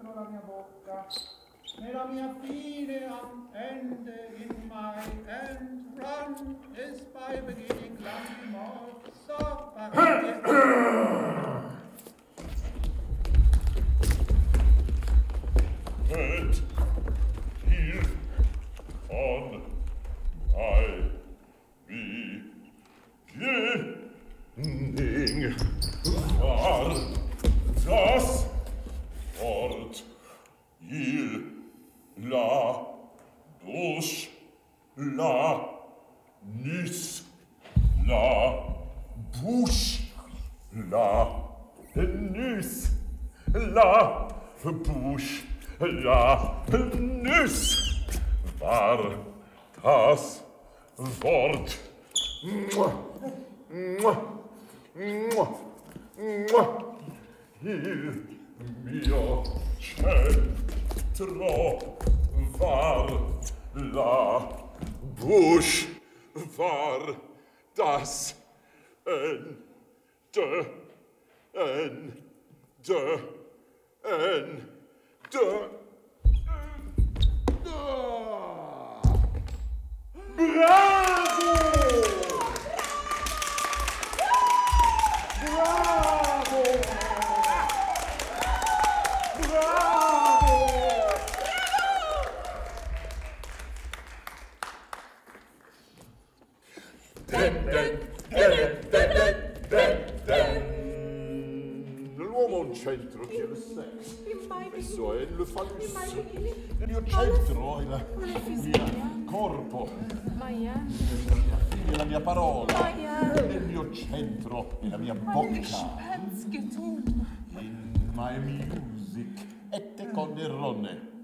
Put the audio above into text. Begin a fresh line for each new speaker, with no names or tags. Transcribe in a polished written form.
sotto la mia bocca. Nella mia fine am Ende, in my end run is by beginning lang more so
And here on my beginning war das Wort il la dos la nis la bouche la nis la bouche la nis war das Wort il mio centro war la Busch war das Ende Bravo! Bravo! Bravo! L'uomo ha un centro che è il sesso. Questo è il fallus. Il mio centro è il mio corpo. È la mia parola. Il mio centro è la mia bocca. In my music. E te con le ronne.